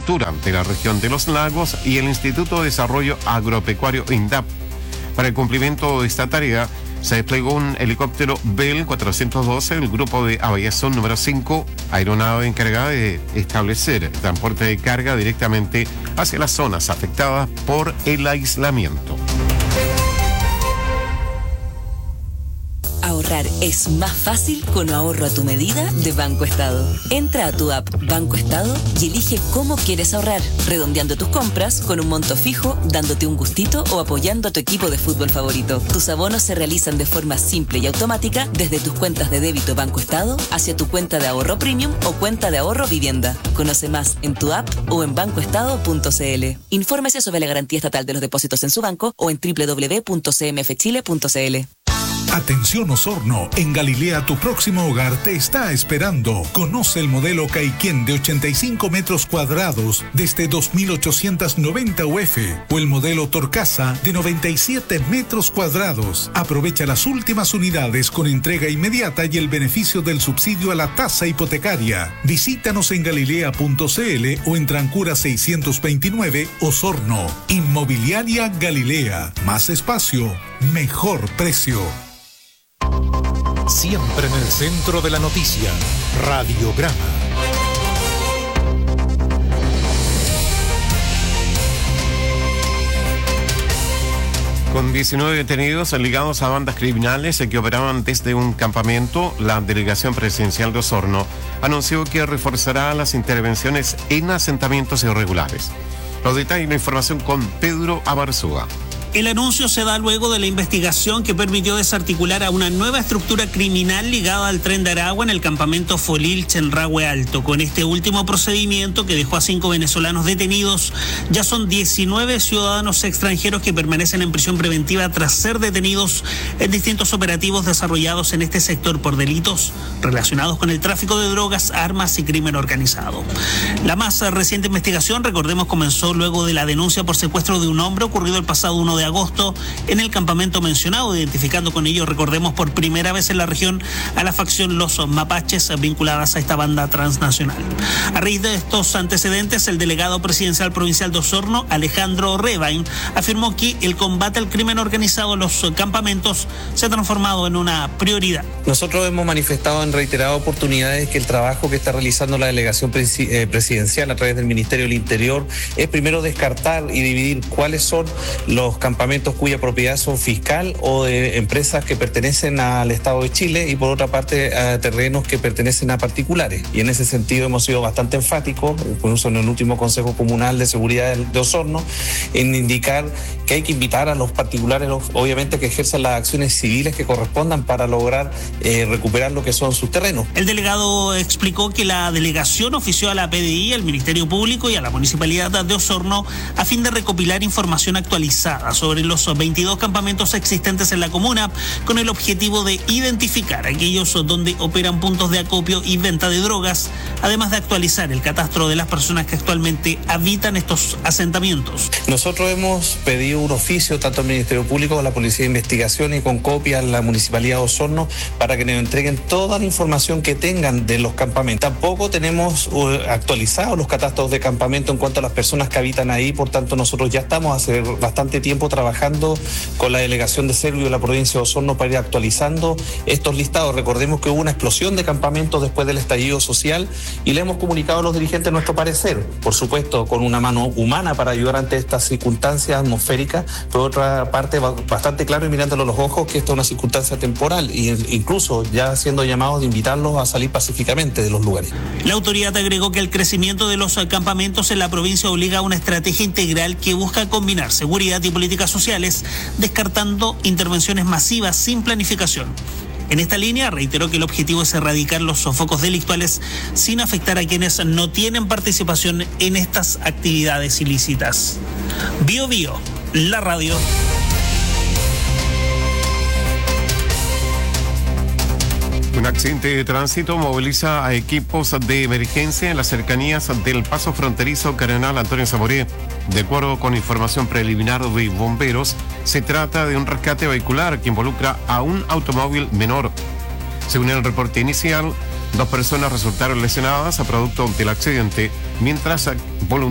Agricultura de la región de los lagos y el Instituto de Desarrollo Agropecuario INDAP. Para el cumplimiento de esta tarea, se desplegó un helicóptero Bell 412 del grupo de aviación número 5, aeronave encargada de establecer el transporte de carga directamente hacia las zonas afectadas por el aislamiento. Ahorrar es más fácil con ahorro a tu medida de Banco Estado. Entra a tu app Banco Estado y elige cómo quieres ahorrar, redondeando tus compras con un monto fijo, dándote un gustito o apoyando a tu equipo de fútbol favorito. Tus abonos se realizan de forma simple y automática desde tus cuentas de débito Banco Estado hacia tu cuenta de ahorro premium o cuenta de ahorro vivienda. Conoce más en tu app o en bancoestado.cl. Infórmese sobre la garantía estatal de los depósitos en su banco o en www.cmfchile.cl. Atención Osorno, en Galilea tu próximo hogar te está esperando. Conoce el modelo Caiquén de 85 metros cuadrados desde 2.890 UF o el modelo Torcasa de 97 metros cuadrados. Aprovecha las últimas unidades con entrega inmediata y el beneficio del subsidio a la tasa hipotecaria. Visítanos en galilea.cl o en Trancura 629 Osorno. Inmobiliaria Galilea. Más espacio, mejor precio. Siempre en el centro de la noticia, Radiograma. Con 19 detenidos ligados a bandas criminales que operaban desde un campamento, la delegación presidencial de Osorno anunció que reforzará las intervenciones en asentamientos irregulares. Los detalles y la información con Pedro Abarzúa. El anuncio se da luego de la investigación que permitió desarticular a una nueva estructura criminal ligada al Tren de Aragua en el campamento Folil Chenrahue Alto. Con este último procedimiento, que dejó a 5 venezolanos detenidos, ya son 19 ciudadanos extranjeros que permanecen en prisión preventiva tras ser detenidos en distintos operativos desarrollados en este sector por delitos relacionados con el tráfico de drogas, armas y crimen organizado. La más reciente investigación, recordemos, comenzó luego de la denuncia por secuestro de un hombre ocurrido el pasado 1 de agosto en el campamento mencionado, identificando con ello, recordemos, por primera vez en la región a la facción Los Mapaches vinculadas a esta banda transnacional. A raíz de estos antecedentes, el delegado presidencial provincial de Osorno, Alejandro Rebain, afirmó que el combate al crimen organizado en los campamentos se ha transformado en una prioridad. Nosotros hemos manifestado en reiteradas oportunidades que el trabajo que está realizando la delegación presidencial a través del Ministerio del Interior es primero descartar y dividir cuáles son los campamentos cuya propiedad son fiscal o de empresas que pertenecen al Estado de Chile y por otra parte a terrenos que pertenecen a particulares. Y en ese sentido hemos sido bastante enfáticos, incluso en el último Consejo Comunal de Seguridad de Osorno, en indicar que hay que invitar a los particulares, obviamente, que ejerzan las acciones civiles que correspondan para lograr recuperar lo que son sus terrenos. El delegado explicó que la delegación ofició a la PDI, al Ministerio Público y a la Municipalidad de Osorno a fin de recopilar información actualizada sobre los 22 campamentos existentes en la comuna, con el objetivo de identificar aquellos donde operan puntos de acopio y venta de drogas, además de actualizar el catastro de las personas que actualmente habitan estos asentamientos. Nosotros hemos pedido un oficio tanto al Ministerio Público, a la Policía de Investigación y con copia a la Municipalidad de Osorno para que nos entreguen toda la información que tengan de los campamentos. Tampoco tenemos actualizados los catastros de campamento en cuanto a las personas que habitan ahí, por tanto nosotros ya estamos hace bastante tiempo trabajando con la delegación de Servio de la provincia de Osorno para ir actualizando estos listados. Recordemos que hubo una explosión de campamentos después del estallido social y le hemos comunicado a los dirigentes nuestro parecer, por supuesto con una mano humana para ayudar ante estas circunstancias atmosféricas, por otra parte bastante claro y mirándolo a los ojos que esta es una circunstancia temporal e incluso ya haciendo llamados de invitarlos a salir pacíficamente de los lugares. La autoridad agregó que el crecimiento de los campamentos en la provincia obliga a una estrategia integral que busca combinar seguridad y políticas sociales, descartando intervenciones masivas sin planificación. En esta línea, reiteró que el objetivo es erradicar los sofocos delictuales sin afectar a quienes no tienen participación en estas actividades ilícitas. Bio Bio, la radio. Un accidente de tránsito moviliza a equipos de emergencia en las cercanías del paso fronterizo Cardenal Antonio Zamoré. De acuerdo con información preliminar de bomberos, se trata de un rescate vehicular que involucra a un automóvil menor. Según el reporte inicial, 2 personas resultaron lesionadas a producto del accidente, mientras